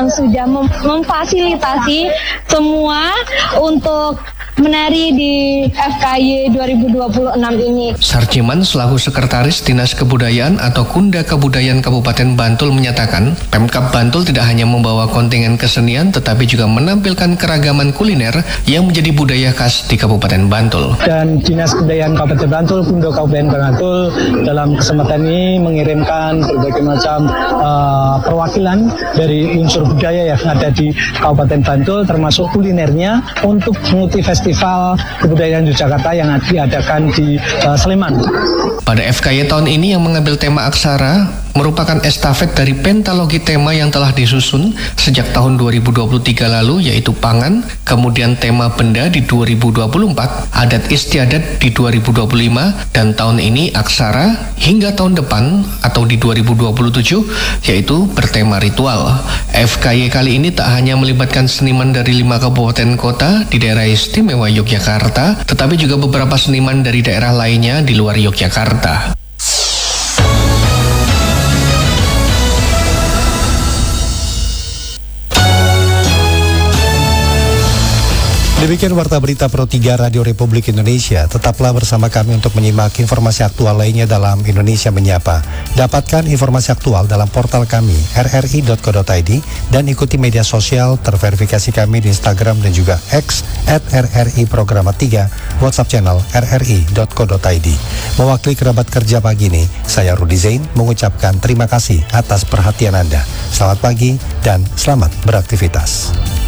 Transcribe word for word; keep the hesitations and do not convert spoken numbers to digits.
yang sudah mem memfasilitasi semua untuk menari di F K Y dua ribu dua puluh enam ini. Sarjiman selaku Sekretaris Dinas Kebudayaan atau Kunda Kebudayaan Kabupaten Bantul menyatakan, Pemkab Bantul tidak hanya membawa kontingen kesenian tetapi juga menampilkan keragaman kuliner yang menjadi budaya khas di Kabupaten Bantul. Dan Dinas Kebudayaan Kabupaten Bantul, Kunda Kabupaten Bantul dalam kesempatan ini mengirimkan berbagai macam uh, perwakilan dari unsur budaya yang ada di Kabupaten Bantul termasuk kulinernya untuk mengikuti Festival Kebudayaan Yogyakarta yang diadakan di uh, Sleman. Pada F K Y tahun ini yang mengambil tema aksara merupakan estafet dari pentalogi tema yang telah disusun sejak tahun dua ribu dua puluh tiga lalu, yaitu pangan, kemudian tema benda di dua ribu dua puluh empat, adat istiadat di dua ribu dua puluh lima, dan tahun ini aksara hingga tahun depan atau di dua ribu dua puluh tujuh yaitu bertema ritual. F K Y kali ini tak hanya melibatkan seniman dari lima kabupaten kota di daerah istimewa Yogyakarta, tetapi juga beberapa seniman dari daerah lainnya di luar Yogyakarta. Demikian Warta Berita Pro tiga Radio Republik Indonesia. Tetaplah bersama kami untuk menyimak informasi aktual lainnya dalam Indonesia Menyapa. Dapatkan informasi aktual dalam portal kami r r i dot co dot i d dan ikuti media sosial terverifikasi kami di Instagram dan juga X at r r i programa tiga, WhatsApp channel r r i dot co dot i d. Mewakili kerabat kerja pagi ini, saya Rudi Zain mengucapkan terima kasih atas perhatian Anda. Selamat pagi dan selamat beraktivitas.